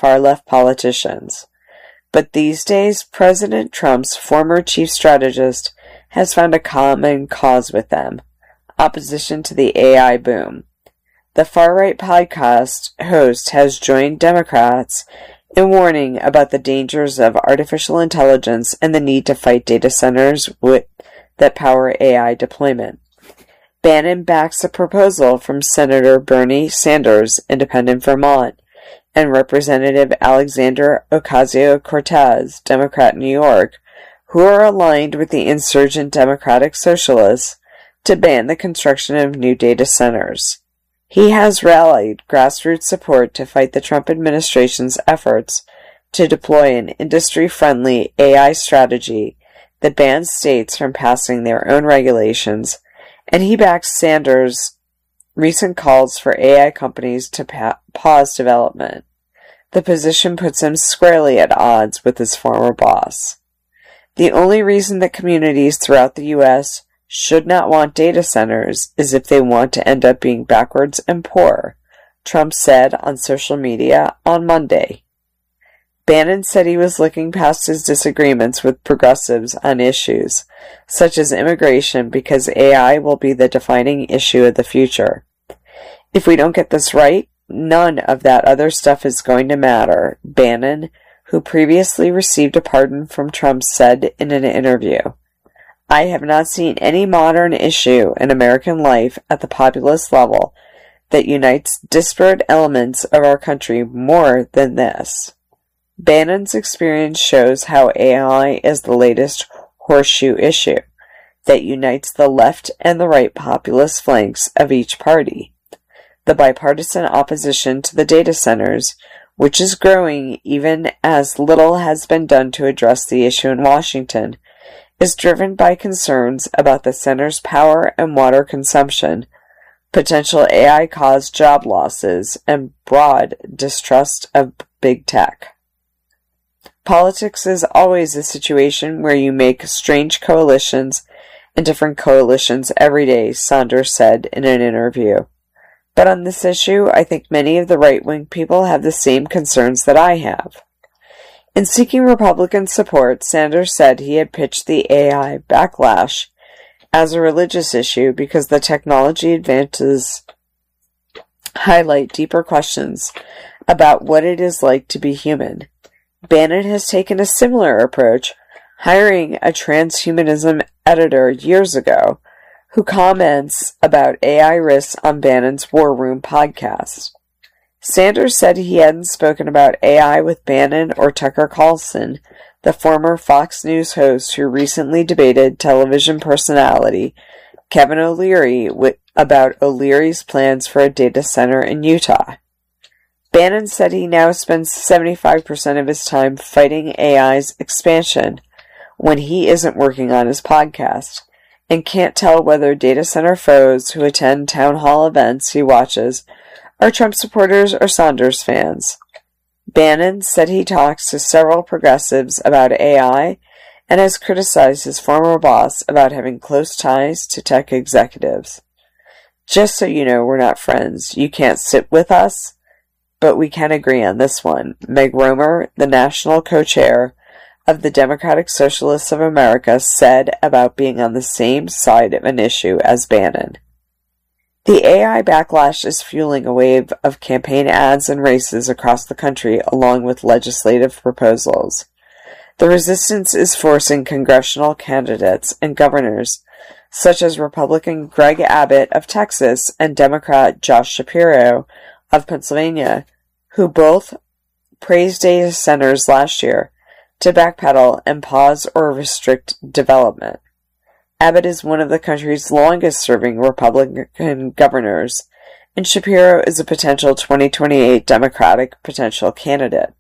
far-left politicians. But these days, President Trump's former chief strategist has found a common cause with them: opposition to the AI boom. The far-right podcast host has joined Democrats in warning about the dangers of artificial intelligence and the need to fight data centers that power AI deployment. Bannon backs a proposal from Senator Bernie Sanders, Independent Vermont, and Representative Alexandria Ocasio-Cortez, Democrat New York, who are aligned with the insurgent Democratic Socialists to ban the construction of new data centers. He has rallied grassroots support to fight the Trump administration's efforts to deploy an industry-friendly AI strategy that bans states from passing their own regulations, and he backs Sanders' recent calls for AI companies to pause development. The position puts him squarely at odds with his former boss. The only reason that communities throughout the U.S. should not want data centers is if they want to end up being backwards and poor, Trump said on social media on Monday. Bannon said he was looking past his disagreements with progressives on issues such as immigration because AI will be the defining issue of the future. If we don't get this right, none of that other stuff is going to matter, Bannon, who previously received a pardon from Trump, said in an interview. I have not seen any modern issue in American life at the populist level that unites disparate elements of our country more than this. Bannon's experience shows how AI is the latest horseshoe issue that unites the left and the right populist flanks of each party. The bipartisan opposition to the data centers, which is growing even as little has been done to address the issue in Washington, is driven by concerns about the center's power and water consumption, potential AI-caused job losses, and broad distrust of big tech. Politics is always a situation where you make strange coalitions and different coalitions every day, Sanders said in an interview. But on this issue, I think many of the right-wing people have the same concerns that I have. In seeking Republican support, Sanders said he had pitched the AI backlash as a religious issue because the technology advances highlight deeper questions about what it is like to be human. Bannon has taken a similar approach, hiring a transhumanism editor years ago who comments about AI risks on Bannon's War Room podcast. Sanders said he hadn't spoken about AI with Bannon or Tucker Carlson, the former Fox News host who recently debated television personality Kevin O'Leary about O'Leary's plans for a data center in Utah. Bannon said he now spends 75% of his time fighting AI's expansion when he isn't working on his podcast, and can't tell whether data center foes who attend town hall events he watches are Trump supporters or Sanders fans. Bannon said he talks to several progressives about AI and has criticized his former boss about having close ties to tech executives. Just so you know, we're not friends. You can't sit with us, but we can agree on this one, Meg Romer, the national co-chair of the Democratic Socialists of America, said about being on the same side of an issue as Bannon. The AI backlash is fueling a wave of campaign ads and races across the country along with legislative proposals. The resistance is forcing congressional candidates and governors, such as Republican Greg Abbott of Texas and Democrat Josh Shapiro of Pennsylvania, who both praised data centers last year, to backpedal and pause or restrict development. Abbott is one of the country's longest-serving Republican governors, and Shapiro is a potential 2028 Democratic potential candidate.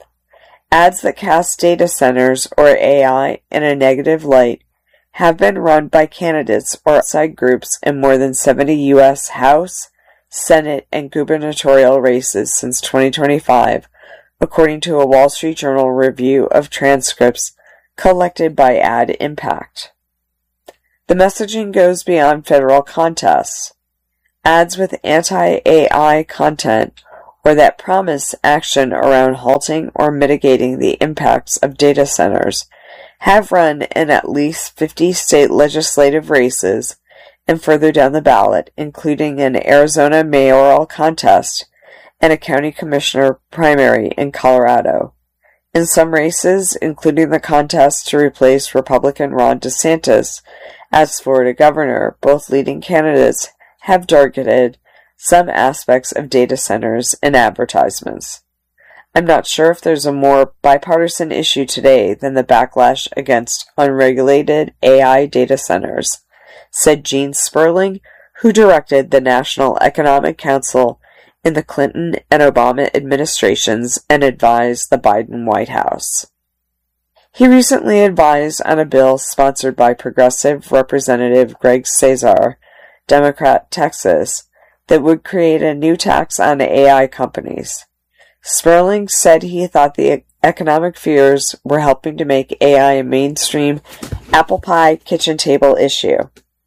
Ads that cast data centers or AI in a negative light have been run by candidates or outside groups in more than 70 U.S. House, Senate, and gubernatorial races since 2025, according to a Wall Street Journal review of transcripts collected by Ad Impact. The messaging goes beyond federal contests. Ads with anti-AI content or that promise action around halting or mitigating the impacts of data centers have run in at least 50 state legislative races and further down the ballot, including an Arizona mayoral contest and a county commissioner primary in Colorado. In some races, including the contest to replace Republican Ron DeSantis as Florida governor, both leading candidates have targeted some aspects of data centers in advertisements. I'm not sure if there's a more bipartisan issue today than the backlash against unregulated AI data centers, said Gene Sperling, who directed the National Economic Council in the Clinton and Obama administrations and advised the Biden White House. He recently advised on a bill sponsored by Progressive Representative Greg Casar, Democrat, Texas, that would create a new tax on AI companies. Sperling said he thought the economic fears were helping to make AI a mainstream apple pie kitchen table issue.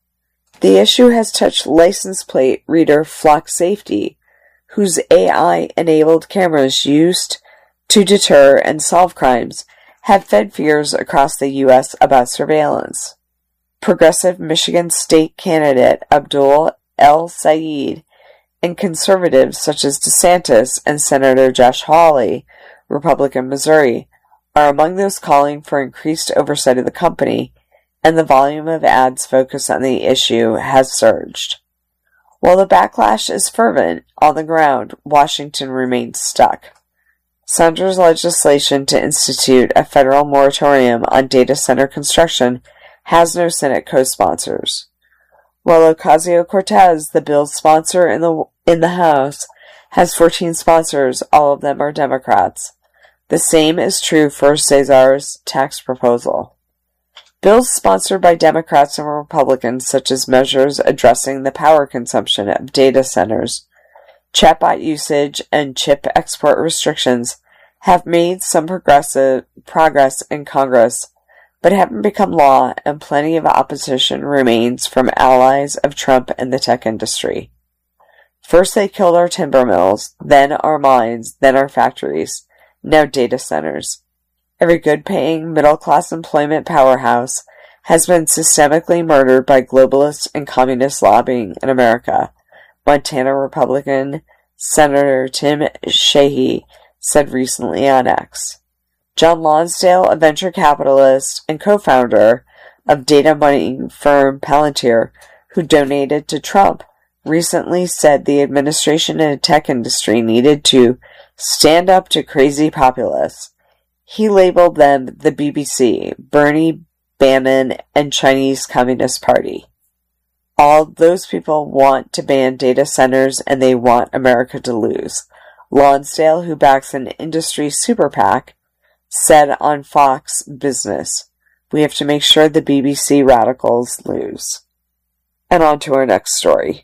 The issue has touched license plate reader Flock Safety, whose AI-enabled cameras used to deter and solve crimes have fed fears across the U.S. about surveillance. Progressive Michigan state candidate Abdul El-Sayed and conservatives such as DeSantis and Senator Josh Hawley, Republican Missouri, are among those calling for increased oversight of the company, and the volume of ads focused on the issue has surged. While the backlash is fervent, on the ground, Washington remains stuck. Senators' legislation to institute a federal moratorium on data center construction has no Senate co-sponsors. While Ocasio-Cortez, the bill's sponsor in the House, has 14 sponsors, all of them are Democrats. The same is true for Casar's tax proposal. Bills sponsored by Democrats and Republicans, such as measures addressing the power consumption of data centers, chatbot usage, and chip export restrictions, have made some progress in Congress, but haven't become law, and plenty of opposition remains from allies of Trump and the tech industry. First they killed our timber mills, then our mines, then our factories, now data centers. Every good-paying, middle-class employment powerhouse has been systemically murdered by globalist and communist lobbying in America, Montana Republican Senator Tim Sheehy said recently on X. John Lonsdale, a venture capitalist and co-founder of data mining firm Palantir, who donated to Trump, recently said the administration and tech industry needed to stand up to crazy populists. He labeled them the BBC, Bernie, Bannon, and Chinese Communist Party. All those people want to ban data centers and they want America to lose. Lonsdale, who backs an industry super PAC, said on Fox Business, "We have to make sure the BBC radicals lose." And on to our next story.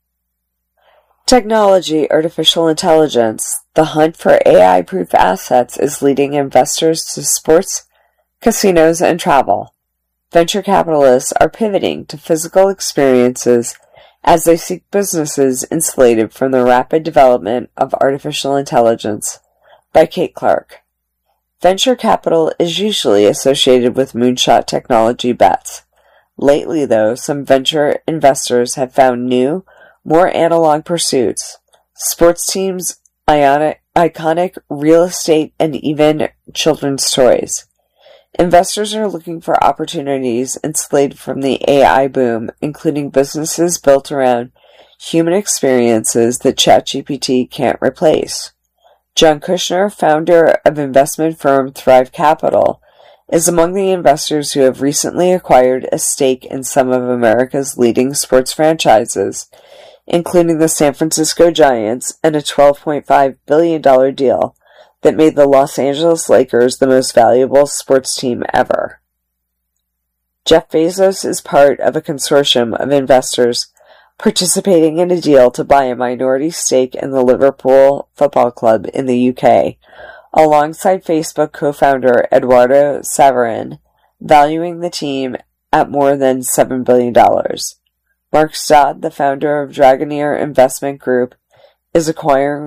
Technology, artificial intelligence, the hunt for AI-proof assets is leading investors to sports, casinos, and travel. Venture capitalists are pivoting to physical experiences as they seek businesses insulated from the rapid development of artificial intelligence. By Kate Clark. Venture capital is usually associated with moonshot technology bets. Lately, though, some venture investors have found new, more analog pursuits: sports teams, iconic real estate, and even children's toys. Investors are looking for opportunities insulated from the AI boom, including businesses built around human experiences that ChatGPT can't replace. John Kushner, founder of investment firm Thrive Capital, is among the investors who have recently acquired a stake in some of America's leading sports franchises, including the San Francisco Giants and a $12.5 billion deal that made the Los Angeles Lakers the most valuable sports team ever. Jeff Bezos is part of a consortium of investors participating in a deal to buy a minority stake in the Liverpool Football Club in the UK, alongside Facebook co-founder Eduardo Saverin, valuing the team at more than $7 billion. Mark Stott, the founder of Dragoneer Investment Group, is acquiring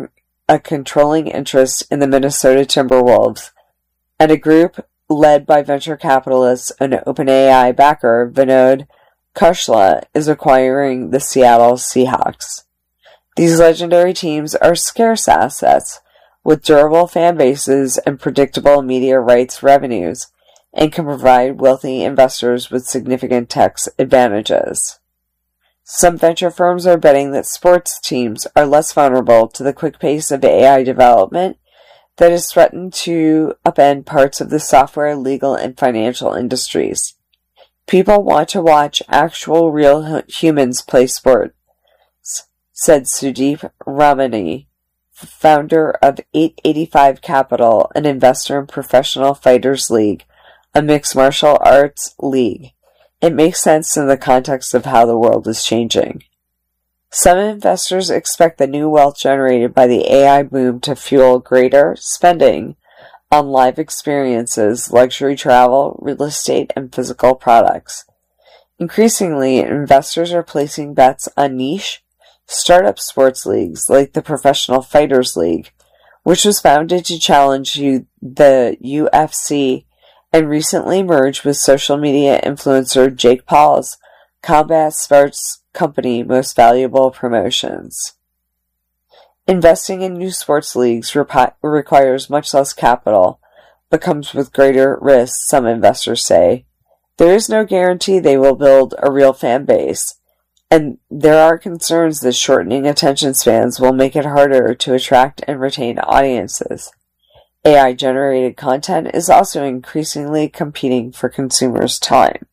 a controlling interest in the Minnesota Timberwolves, and a group led by venture capitalists and OpenAI backer Vinod Khosla is acquiring the Seattle Seahawks. These legendary teams are scarce assets with durable fan bases and predictable media rights revenues, and can provide wealthy investors with significant tax advantages. Some venture firms are betting that sports teams are less vulnerable to the quick pace of AI development that has threatened to upend parts of the software, legal, and financial industries. People want to watch actual real humans play sports, said Sudeep Ramani, founder of 885 Capital, an investor in Professional Fighters League, a mixed martial arts league. It makes sense in the context of how the world is changing. Some investors expect the new wealth generated by the AI boom to fuel greater spending on live experiences, luxury travel, real estate, and physical products. Increasingly, investors are placing bets on niche, startup sports leagues like the Professional Fighters League, which was founded to challenge the UFC and recently merged with social media influencer Jake Paul's combat sports company Most Valuable Promotions. Investing in new sports leagues requires much less capital, but comes with greater risks, some investors say. There is no guarantee they will build a real fan base, and there are concerns that shortening attention spans will make it harder to attract and retain audiences. AI-generated content is also increasingly competing for consumers' time.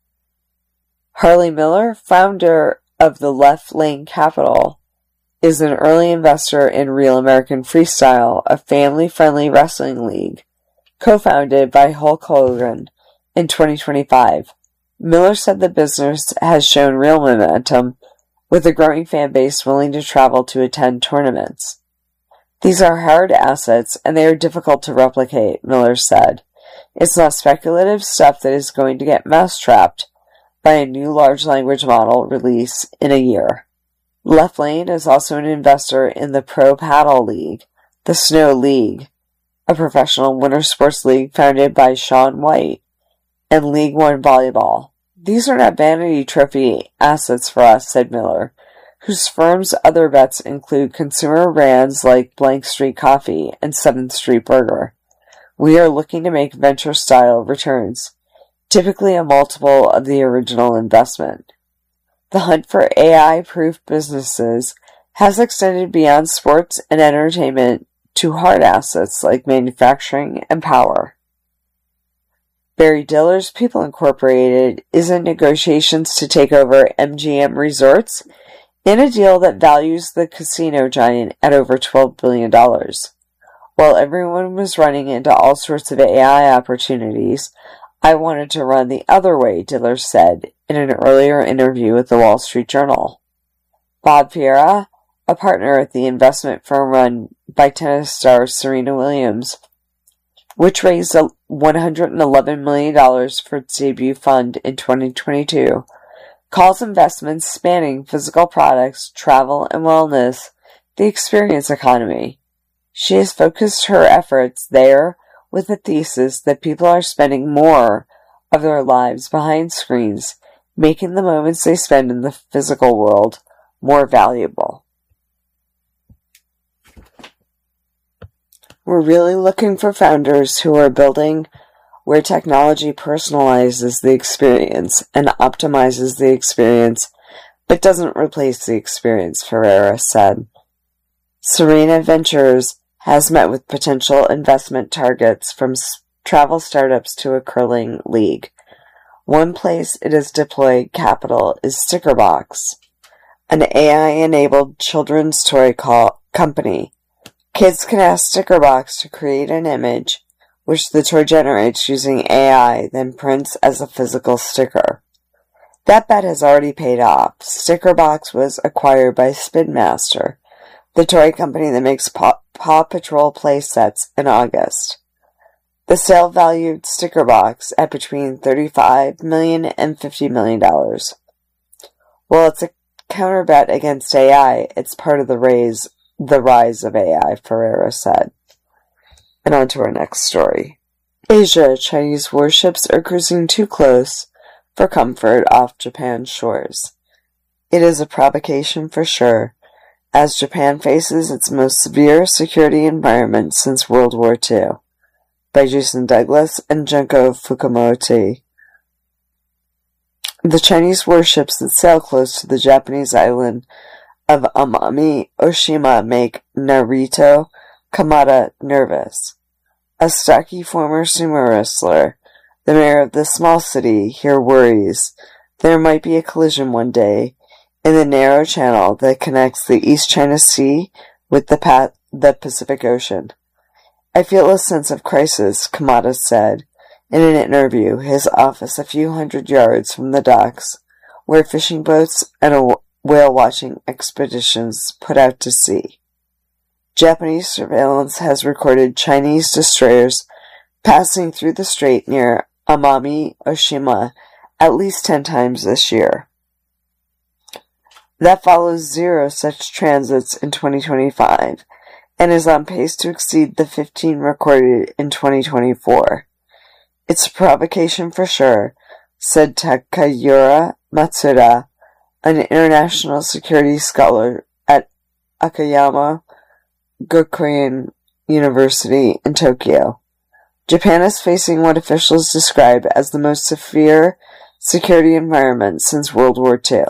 Harley Miller, founder of the Left Lane Capital, is an early investor in Real American Freestyle, a family-friendly wrestling league, co-founded by Hulk Hogan in 2025. Miller said the business has shown real momentum, with a growing fan base willing to travel to attend tournaments. These are hard assets, and they are difficult to replicate, Miller said. It's not speculative stuff that is going to get mouse-trapped by a new large language model release in a year. Left Lane is also an investor in the Pro Paddle League, the Snow League, a professional winter sports league founded by Shaun White, and League One Volleyball. These are not vanity trophy assets for us, said Miller, whose firm's other bets include consumer brands like Blank Street Coffee and 7th Street Burger. We are looking to make venture-style returns, typically a multiple of the original investment. The hunt for AI-proof businesses has extended beyond sports and entertainment to hard assets like manufacturing and power. Barry Diller's People Incorporated is in negotiations to take over MGM Resorts in a deal that values the casino giant at over $12 billion. While everyone was running into all sorts of AI opportunities, I wanted to run the other way, Diller said in an earlier interview with the Wall Street Journal. Bob Fiera, a partner at the investment firm run by tennis star Serena Williams, which raised $111 million for its debut fund in 2022, calls investments spanning physical products, travel, and wellness the experience economy. She has focused her efforts there with the thesis that people are spending more of their lives behind screens, making the moments they spend in the physical world more valuable. We're really looking for founders who are building where technology personalizes the experience and optimizes the experience, but doesn't replace the experience, Ferreira said. Serena Ventures has met with potential investment targets from travel startups to a curling league. One place it has deployed capital is Stickerbox, an AI-enabled children's toy company. Kids can ask Stickerbox to create an image, which the toy generates using AI, then prints as a physical sticker. That bet has already paid off. Stickerbox was acquired by Spin Master, the toy company that makes Paw Patrol play sets, in August. The sale valued Stickerbox at between $35 million and $50 million. While it's a counter bet against AI, it's part of the raise, the rise of AI, Ferreira said. And on to our next story. Asia, Chinese warships are cruising too close for comfort off Japan's shores. It is a provocation for sure, as Japan faces its most severe security environment since World War II. By Jason Douglas and Junko Fukumoto. The Chinese warships that sail close to the Japanese island of Amami Oshima make Narito Kamada nervous. A stocky former sumo wrestler, the mayor of this small city, here worries there might be a collision one day in the narrow channel that connects the East China Sea with the Pacific Ocean. I feel a sense of crisis, Kamada said in an interview, his office a few hundred yards from the docks, where fishing boats and whale-watching expeditions put out to sea. Japanese surveillance has recorded Chinese destroyers passing through the strait near Amami Oshima at least 10 times this year. That follows 0 such transits in 2025, and is on pace to exceed the 15 recorded in 2024. It's a provocation for sure, said Takayura Matsuda, an international security scholar at Akayama Gakuin University in Tokyo. Japan is facing what officials describe as the most severe security environment since World War II.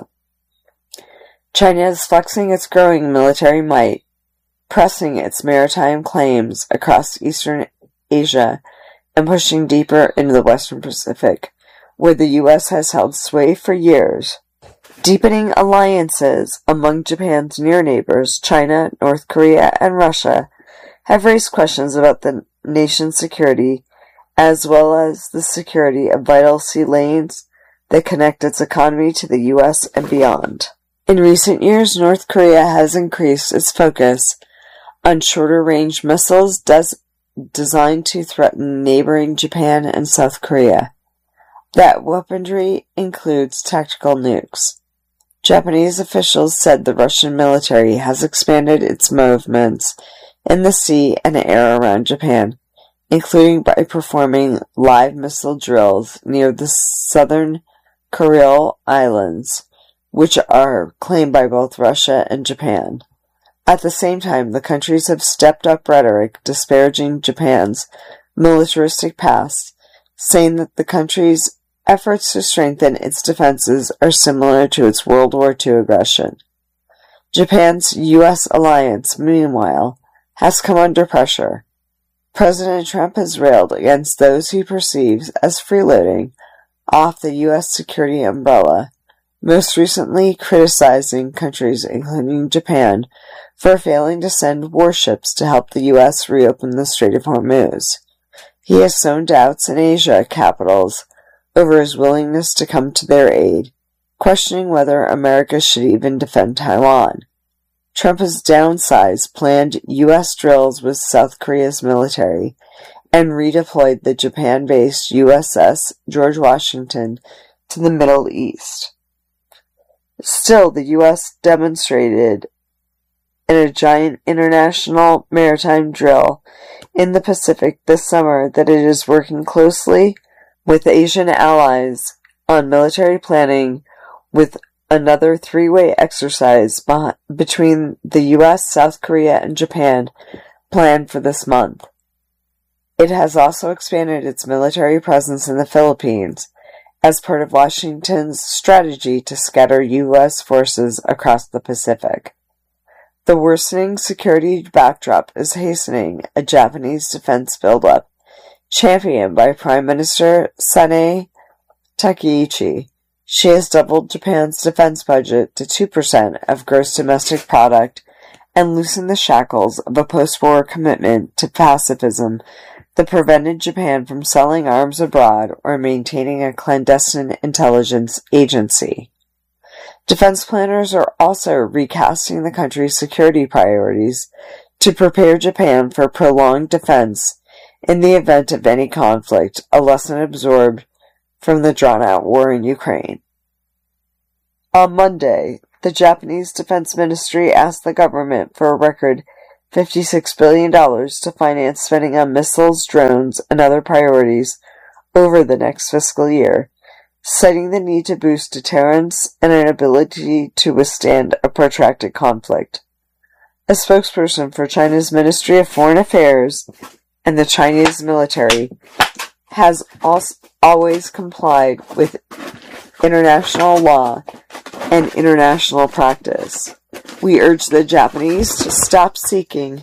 China is flexing its growing military might, pressing its maritime claims across Eastern Asia and pushing deeper into the Western Pacific, where the U.S. has held sway for years. Deepening alliances among Japan's near neighbors, China, North Korea, and Russia, have raised questions about the nation's security, as well as the security of vital sea lanes that connect its economy to the U.S. and beyond. In recent years, North Korea has increased its focus on shorter-range missiles designed to threaten neighboring Japan and South Korea. That weaponry includes tactical nukes. Japanese officials said the Russian military has expanded its movements in the sea and air around Japan, including by performing live missile drills near the southern Kuril Islands, which are claimed by both Russia and Japan. At the same time, the countries have stepped up rhetoric disparaging Japan's militaristic past, saying that the country's efforts to strengthen its defenses are similar to its World War II aggression. Japan's U.S. alliance, meanwhile, has come under pressure. President Trump has railed against those he perceives as freeloading off the U.S. security umbrella, most recently criticizing countries including Japan for failing to send warships to help the U.S. reopen the Strait of Hormuz. He has sown doubts in Asia capitals over his willingness to come to their aid, questioning whether America should even defend Taiwan. Trump has downsized planned U.S. drills with South Korea's military and redeployed the Japan-based USS George Washington to the Middle East. Still, the U.S. demonstrated in a giant international maritime drill in the Pacific this summer that it is working closely with Asian allies on military planning, with another 3-way exercise between the U.S., South Korea, and Japan planned for this month. It has also expanded its military presence in the Philippines as part of Washington's strategy to scatter U.S. forces across the Pacific. The worsening security backdrop is hastening a Japanese defense buildup, championed by Prime Minister Sanae Takaichi. She has doubled Japan's defense budget to 2% of gross domestic product and loosened the shackles of a post-war commitment to pacifism that prevented Japan from selling arms abroad or maintaining a clandestine intelligence agency. Defense planners are also recasting the country's security priorities to prepare Japan for prolonged defense in the event of any conflict, a lesson absorbed from the drawn-out war in Ukraine. On Monday, The Japanese Defense Ministry asked the government for a record $56 billion to finance spending on missiles, drones, and other priorities over the next fiscal year, citing the need to boost deterrence and an ability to withstand a protracted conflict. A spokesperson for China's Ministry of Foreign Affairs and the Chinese military has always complied with international law and international practice. We urge the Japanese to stop seeking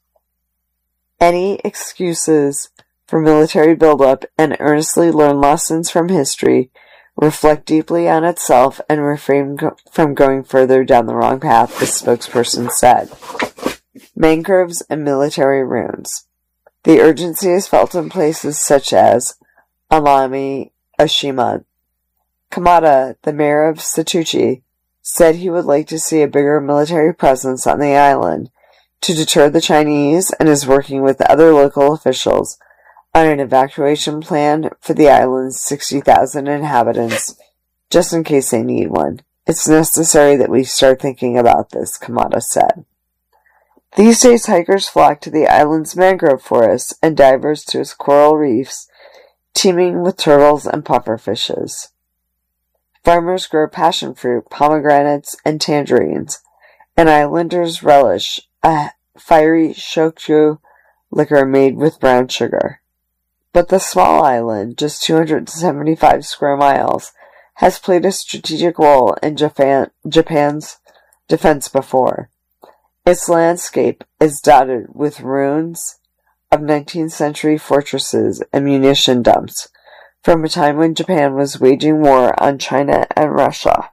any excuses for military buildup and earnestly learn lessons from history, reflect deeply on itself, and refrain from going further down the wrong path, the spokesperson said. Mangroves and military ruins. The urgency is felt in places such as Amami Oshima. Kamada, the mayor of Satuchi, said he would like to see a bigger military presence on the island to deter the Chinese and is working with other local officials on an evacuation plan for the island's 60,000 inhabitants, just in case they need one. It's necessary that we start thinking about this, Kamada said. These days, hikers flock to the island's mangrove forests and divers to its coral reefs, teeming with turtles and pufferfishes. Farmers grow passion fruit, pomegranates, and tangerines, and islanders relish a fiery shochu liquor made with brown sugar. But the small island, just 275 square miles, has played a strategic role in Japan's defense before. Its landscape is dotted with ruins of 19th century fortresses and munition dumps from a time when Japan was waging war on China and Russia.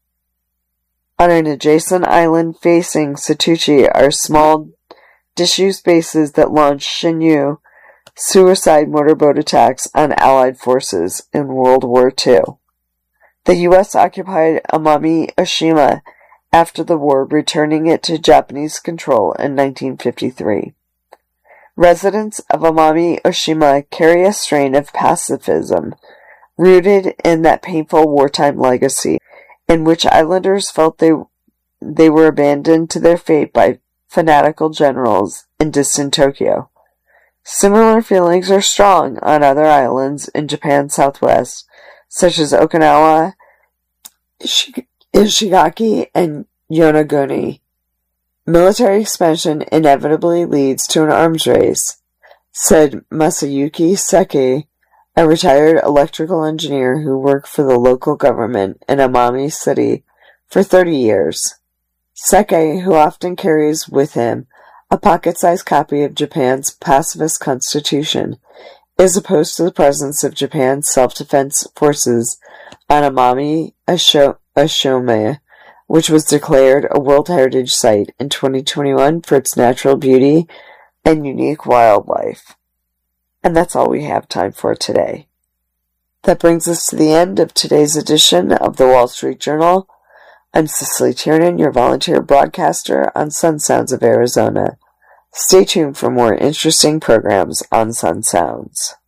On an adjacent island facing Satuchi are small disused bases that launched Shinyu suicide motorboat attacks on Allied forces in World War II. The U.S. occupied Amami Oshima after the war, returning it to Japanese control in 1953. Residents of Amami Oshima carry a strain of pacifism rooted in that painful wartime legacy in which islanders felt they were abandoned to their fate by fanatical generals in distant Tokyo. Similar feelings are strong on other islands in Japan's southwest, such as Okinawa, Ishigaki, and Yonaguni. Military expansion inevitably leads to an arms race, said Masayuki Seki, a retired electrical engineer who worked for the local government in Amami City for 30 years. Seki, who often carries with him a pocket-sized copy of Japan's pacifist constitution, is opposed to the presence of Japan's self-defense forces on Amami Oshima, which was declared a World Heritage Site in 2021 for its natural beauty and unique wildlife. And that's all we have time for today. That brings us to the end of today's edition of the Wall Street Journal. I'm Cicely Tiernan, your volunteer broadcaster on Sun Sounds of Arizona. Stay tuned for more interesting programs on Sun Sounds.